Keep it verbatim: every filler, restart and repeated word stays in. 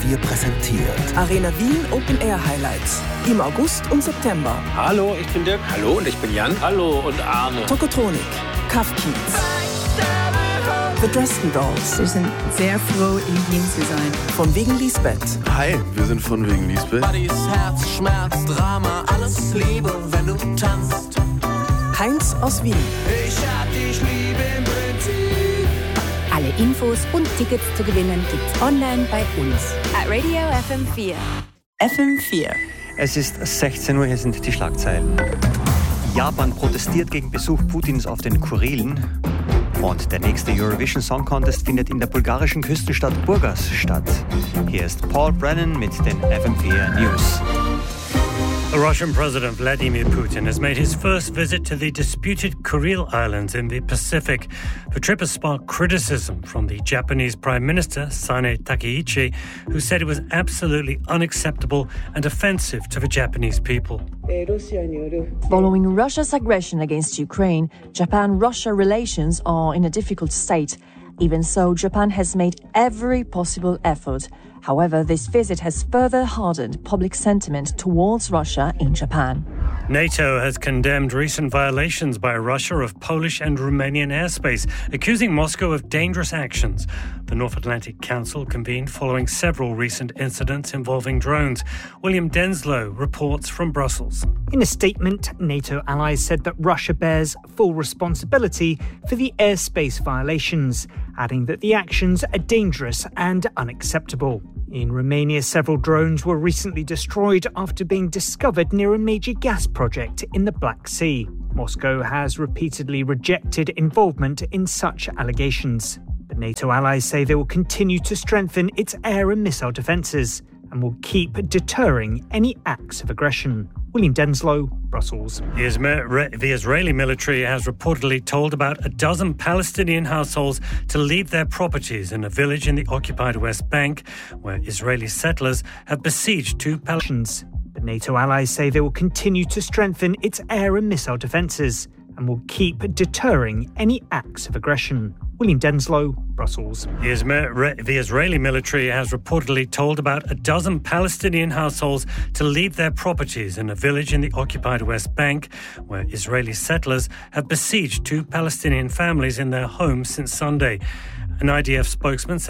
vier präsentiert Arena Wien Open Air Highlights im August und September. Hallo, ich bin Dirk. Hallo und ich bin Jan. Hallo und Arne. Tokotronik, Cuff Keats, The Dresden Dolls. Wir sind sehr froh, in Wien zu sein. Von wegen Lisbeth. Hi, wir sind von wegen Lisbeth. Buddies, Herz, Schmerz, Drama, alles Liebe, wenn du tanzt. Heinz aus Wien. Ich hab dich lieb im Prinzip. Alle Infos und Tickets zu gewinnen gibt's online bei uns. At Radio F M vier. F M vier. Es ist sechzehn Uhr, hier sind die Schlagzeilen. Japan protestiert gegen Besuch Putins auf den Kurilen. Und der nächste Eurovision Song Contest findet in der bulgarischen Küstenstadt Burgas statt. Hier ist Paul Brennan mit den F M vier News. The Russian President Vladimir Putin has made his first visit to the disputed Kuril Islands in the Pacific. The trip has sparked criticism from the Japanese Prime Minister, Sane Takaichi, who said it was absolutely unacceptable and offensive to the Japanese people. Following Russia's aggression against Ukraine, Japan-Russia relations are in a difficult state. Even so, Japan has made every possible effort. However, this visit has further hardened public sentiment towards Russia in Japan. NATO has condemned recent violations by Russia of Polish and Romanian airspace, accusing Moscow of dangerous actions. The North Atlantic Council convened following several recent incidents involving drones. William Denslow reports from Brussels. In a statement, NATO allies said that Russia bears full responsibility for the airspace violations, adding that the actions are dangerous and unacceptable. In Romania, several drones were recently destroyed after being discovered near a major gas project in the Black Sea. Moscow has repeatedly rejected involvement in such allegations. But NATO allies say they will continue to strengthen its air and missile defences and will keep deterring any acts of aggression. William Denslow, Brussels. The, Isma- the Israeli military has reportedly told about a dozen Palestinian households to leave their properties in a village in the occupied West Bank, where Israeli settlers have besieged two Palestinians. But NATO allies say they will continue to strengthen its air and missile defences and will keep deterring any acts of aggression. William Denslow, Brussels. The, Isma- the Israeli military has reportedly told about a dozen Palestinian households to leave their properties in a village in the occupied West Bank, where Israeli settlers have besieged two Palestinian families in their homes since Sunday. An I D F spokesman said